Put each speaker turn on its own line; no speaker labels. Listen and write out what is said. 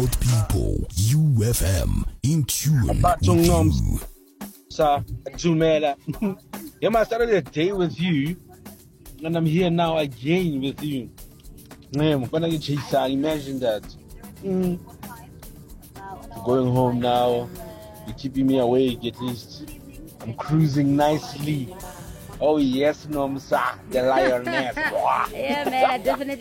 about people. UFM in tune with you.
Sir, Jumela. Yeah, I started the day with you, and I'm here now again with you. Imagine that. Going home now, you're keeping me awake at least. I'm cruising nicely. Oh yes, Nomsa, the lioness.
Yeah, man, I definitely